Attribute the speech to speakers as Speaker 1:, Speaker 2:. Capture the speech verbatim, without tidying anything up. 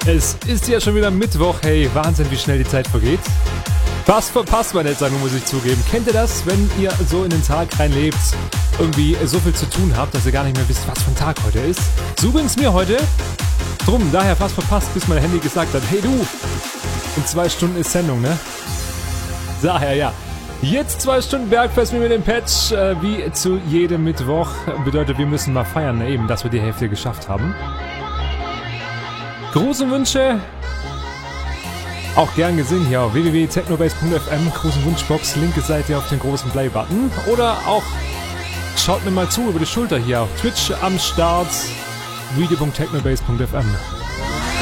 Speaker 1: Es ist ja schon wieder Mittwoch, hey, Wahnsinn, wie schnell die Zeit vergeht. Fast verpasst, meine Eltern, muss ich zugeben. Kennt ihr das, wenn ihr so in den Tag reinlebt, irgendwie so viel zu tun habt, dass ihr gar nicht mehr wisst, was für ein Tag heute ist? So ging's mir heute. Drum, daher fast verpasst, bis mein Handy gesagt hat, hey du, in zwei Stunden ist Sendung, ne? Daher, ja. Jetzt zwei Stunden Bergfest mit dem Patch, äh, wie zu jedem Mittwoch. Bedeutet, wir müssen mal feiern, eben, dass wir die Hälfte geschafft haben. Gruß und Wünsche, auch gern gesehen hier auf w w w punkt technobase punkt f m, Gruß- und Wunschbox, linke Seite auf den großen Play-Button. Oder auch schaut mir mal zu über die Schulter hier auf Twitch am Start, video punkt technobase punkt f m.